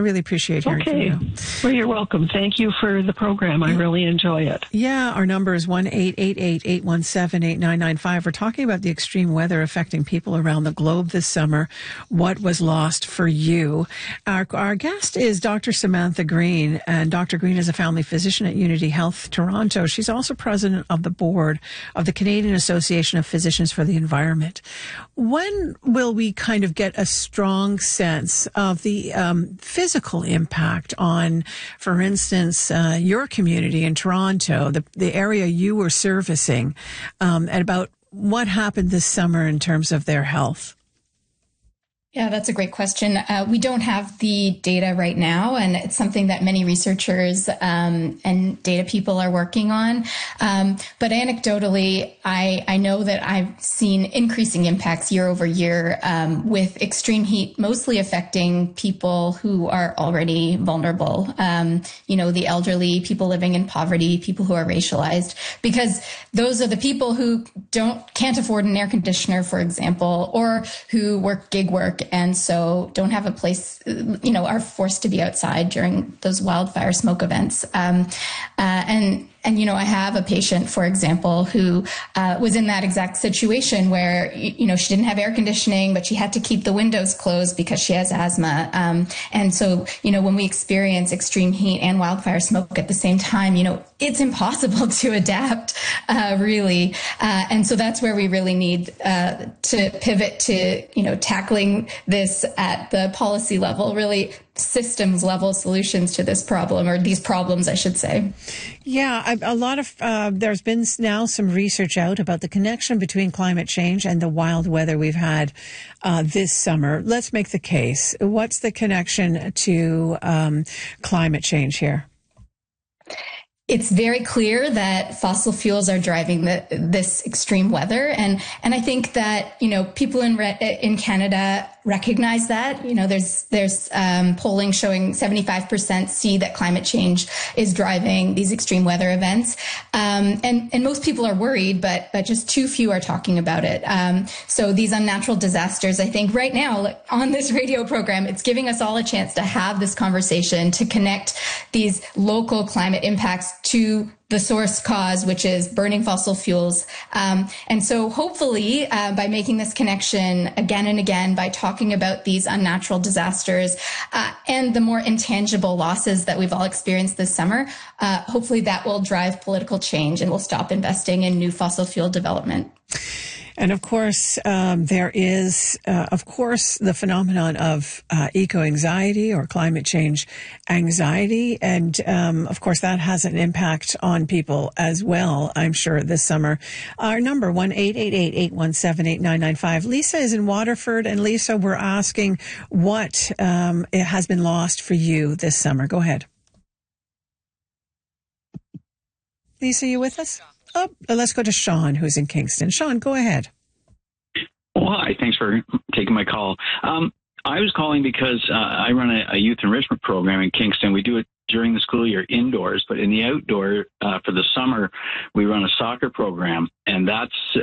I really appreciate hearing from you. Well, you're welcome. Thank you for the program. I really enjoy it. Yeah, our number is 1-888-817-8995. We're talking about the extreme weather affecting people around the globe this summer. What was lost for you? Our guest is Dr. Samantha Green, and Dr. Green is a family physician at Unity Health Toronto. She's also president of the board of the Canadian Association of Physicians for the Environment. When will we kind of get a strong sense of the physical impact on, for instance, your community in Toronto, the area you were servicing, and about what happened this summer in terms of their health? Yeah, that's a great question. We don't have the data right now, and it's something that many researchers and data people are working on. But anecdotally, I know that I've seen increasing impacts year over year with extreme heat, mostly affecting people who are already vulnerable. The elderly, people living in poverty, people who are racialized, because those are the people who can't afford an air conditioner, for example, or who work gig work and so don't have a place, are forced to be outside during those wildfire smoke events. I have a patient, for example, who was in that exact situation where, she didn't have air conditioning, but she had to keep the windows closed because she has asthma. And so, when we experience extreme heat and wildfire smoke at the same time, it's impossible to adapt, really. And so that's where we really need to pivot to, tackling this at the policy level, really systems level solutions to this problem, or these problems, I should say. Yeah, a lot of, there's been now some research out about the connection between climate change and the wild weather we've had this summer. Let's make the case. What's the connection to climate change here? It's very clear that fossil fuels are driving this extreme weather, and I think that people in Canada recognize that. There's polling showing 75% see that climate change is driving these extreme weather events, and most people are worried, but just too few are talking about it. So these unnatural disasters, I think, right now on this radio program, it's giving us all a chance to have this conversation, to connect these local climate impacts to the source cause, which is burning fossil fuels. And so hopefully by making this connection again and again, by talking about these unnatural disasters and the more intangible losses that we've all experienced this summer, hopefully that will drive political change and will stop investing in new fossil fuel development. And of course, there is, the phenomenon of eco-anxiety or climate change anxiety. And, of course, that has an impact on people as well, I'm sure, this summer. Our number, 1-888-817-8995. Lisa is in Waterford. And, Lisa, we're asking what has been lost for you this summer. Go ahead. Lisa, you with us? Oh, let's go to Sean, who's in Kingston. Sean, go ahead. Well, hi. Thanks for taking my call. I was calling because I run a youth enrichment program in Kingston. We do it during the school year indoors, but in the outdoor for the summer, we run a soccer program, and that's